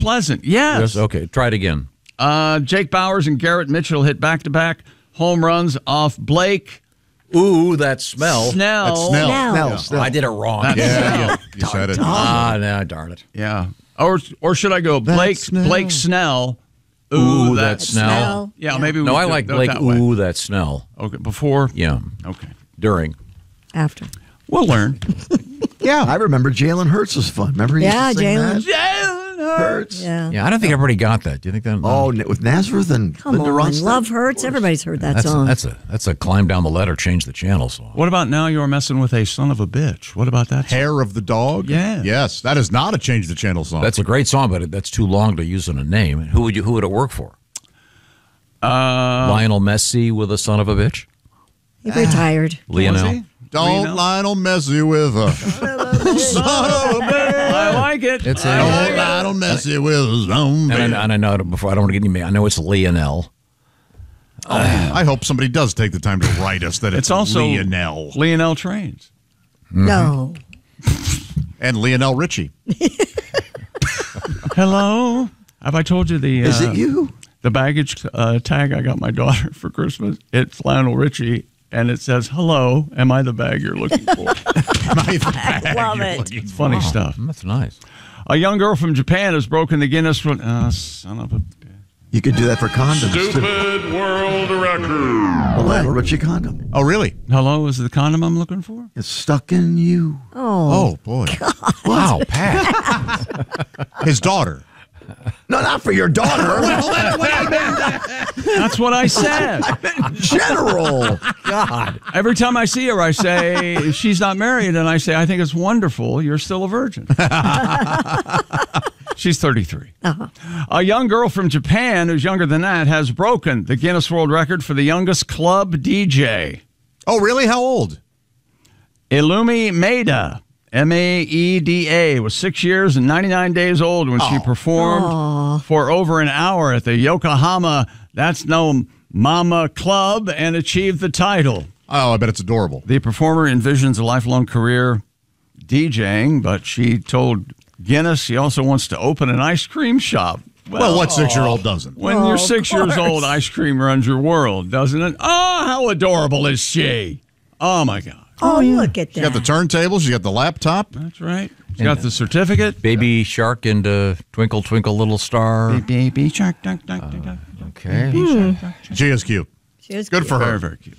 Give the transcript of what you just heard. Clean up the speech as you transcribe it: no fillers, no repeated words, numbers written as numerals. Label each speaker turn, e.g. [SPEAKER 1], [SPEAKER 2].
[SPEAKER 1] pleasant. Yes.
[SPEAKER 2] Okay, try it again.
[SPEAKER 1] Jake Bowers and Garrett Mitchell hit back-to-back home runs off Blake.
[SPEAKER 2] Ooh, that smell.
[SPEAKER 1] Snell.
[SPEAKER 3] That's Snell.
[SPEAKER 2] Oh, I did it wrong.
[SPEAKER 3] Yeah, you said it.
[SPEAKER 2] No, darn it.
[SPEAKER 1] Yeah. Or should I go Blake Snell?
[SPEAKER 2] Ooh, that Snell.
[SPEAKER 1] Yeah, maybe we
[SPEAKER 2] No, I
[SPEAKER 1] do
[SPEAKER 2] like
[SPEAKER 1] it
[SPEAKER 2] Blake.
[SPEAKER 1] that way.
[SPEAKER 2] Ooh, that Snell.
[SPEAKER 1] Okay, before?
[SPEAKER 2] Yeah.
[SPEAKER 1] Okay.
[SPEAKER 2] During.
[SPEAKER 4] After.
[SPEAKER 1] We'll learn.
[SPEAKER 5] Yeah. I remember Jalen Hurts was fun. Remember he used to sing
[SPEAKER 4] Jalen.
[SPEAKER 1] Jalen
[SPEAKER 5] Hurts.
[SPEAKER 2] Yeah, I don't think everybody got that. Do you think that?
[SPEAKER 5] Oh, with Nazareth and
[SPEAKER 4] Come
[SPEAKER 5] Linda
[SPEAKER 4] on.
[SPEAKER 5] Ronstadt?
[SPEAKER 4] Love Hurts. Everybody's heard that song.
[SPEAKER 2] That's a climb down the ladder, change the channel song.
[SPEAKER 1] What about Now You're Messing with a Son of a Bitch? What about that?
[SPEAKER 3] Hair of the Dog?
[SPEAKER 1] Yeah.
[SPEAKER 3] Yes, that is not a change the channel song.
[SPEAKER 2] That's a great song, but that's too long to use in a name. Who would it work for? Lionel Messi with a son of a bitch?
[SPEAKER 4] He retired.
[SPEAKER 2] Lionel.
[SPEAKER 3] Don't Lionel Messi with a son of a bitch.
[SPEAKER 1] I like it.
[SPEAKER 2] It's
[SPEAKER 3] Don't Lionel Messi with a son of a bitch.
[SPEAKER 2] And I know before I don't want to get any. I know it's Lionel.
[SPEAKER 3] I hope somebody does take the time to write us that it's
[SPEAKER 1] also
[SPEAKER 3] Lionel.
[SPEAKER 1] Lionel Trains.
[SPEAKER 4] No.
[SPEAKER 3] And Lionel Richie.
[SPEAKER 1] Hello. Have I told you the...
[SPEAKER 5] Is it you?
[SPEAKER 1] The baggage tag I got my daughter for Christmas, it's Lionel Richie, and it says, "Hello, am I the bag you're looking for?"
[SPEAKER 4] I love it.
[SPEAKER 1] It's funny stuff.
[SPEAKER 2] That's nice.
[SPEAKER 1] A young girl from Japan has broken the Guinness... son of a...
[SPEAKER 5] You could do that for condoms, too.
[SPEAKER 6] Stupid world record.
[SPEAKER 5] The Lionel Richie condom.
[SPEAKER 3] Oh, really?
[SPEAKER 1] Hello, is it the condom I'm looking for?
[SPEAKER 5] It's stuck in you.
[SPEAKER 3] Oh boy.
[SPEAKER 2] Wow, Pat.
[SPEAKER 3] His daughter.
[SPEAKER 5] No, not for your daughter.
[SPEAKER 1] That's what I said.
[SPEAKER 5] General.
[SPEAKER 2] God.
[SPEAKER 1] Every time I see her, I say, she's not married, and I say, I think it's wonderful. You're still a virgin. She's 33. A young girl from Japan who's younger than that has broken the Guinness World Record for the youngest club DJ.
[SPEAKER 3] Oh, really? How old?
[SPEAKER 1] Ilumi Maeda, Maeda, was 6 years and 99 days old when she performed for over an hour at the Yokohama That's No Mama Club and achieved the title.
[SPEAKER 3] Oh, I bet it's adorable.
[SPEAKER 1] The performer envisions a lifelong career DJing, but she told Guinness she also wants to open an ice cream shop.
[SPEAKER 3] Well, what 6-year-old doesn't?
[SPEAKER 1] When you're 6 years old, ice cream runs your world, doesn't it? Oh, how adorable is she? Oh, my God.
[SPEAKER 4] Oh, look at that.
[SPEAKER 3] She got the turntable. She got the laptop.
[SPEAKER 1] That's right. She's got the certificate.
[SPEAKER 2] Baby Shark and Twinkle Twinkle Little Star.
[SPEAKER 1] Baby Shark. Dunk, dunk, dunk, dunk.
[SPEAKER 2] Okay.
[SPEAKER 3] She is cute.
[SPEAKER 4] She is
[SPEAKER 3] Good
[SPEAKER 4] cute.
[SPEAKER 3] for her.
[SPEAKER 1] Very, very cute.